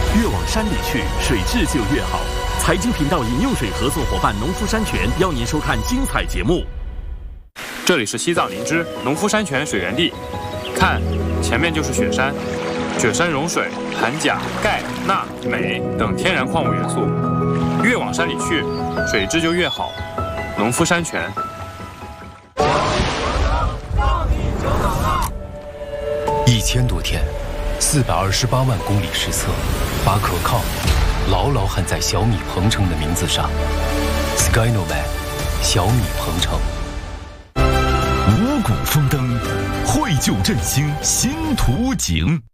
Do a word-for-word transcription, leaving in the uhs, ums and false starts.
越往山里去，水质就越好。财经频道饮用水合作伙伴农夫山泉邀您收看精彩节目。 这里是西藏林芝农夫山泉水源地，看，前面就是雪山。雪山融水含钾、钙、钠、镁等天然矿物元素，越往山里去，水质就越好。农夫山泉。 一千多天，四百二十八万公里实测，把可靠牢牢焊在小米鹏程的名字上。Skynomad， 小米鹏程。 五谷丰登，绘就振兴新图景。